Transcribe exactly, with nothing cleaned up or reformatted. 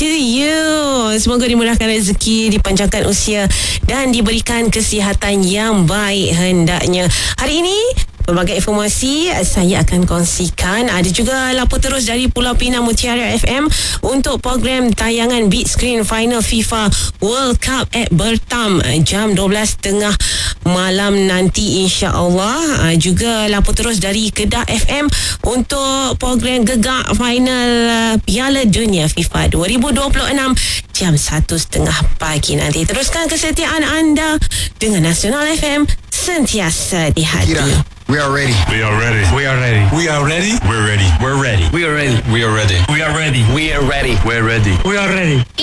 to you. Semoga dimurahkan rezeki, dipanjangkan usia dan diberikan kesihatan yang baik hendaknya. Hari ini pelbagai informasi saya akan kongsikan. Ada juga lapor terus dari Pulau Pinang Mutiara F M untuk program tayangan Big Screen Final FIFA World Cup at Bertam jam dua belas tiga puluh malam nanti, insya-Allah. Juga lapor terus dari Kedah F M untuk program Gegak Final Piala Dunia FIFA dua ribu dua puluh enam jam satu tiga puluh pagi nanti. Teruskan kesetiaan anda dengan Nasional F M, sentiasa di hati. Kira. We are ready. We are ready. We are ready. We are ready. We're ready. We're ready. We are ready. We are ready. We are ready. We are ready. We're ready. We are ready.